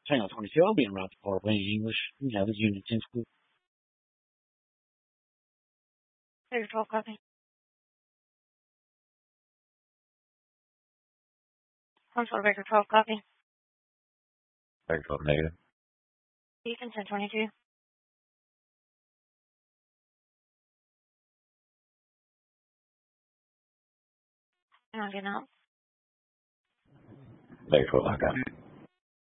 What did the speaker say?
Tango 22, I'll be en route to Fort Wayne, English. You have this unit 10 school. Baker 12, copy. Huntsville, Baker 12, copy. Baker 12, negative. Beacon 1022. I'm getting out. Baker 12, I got it.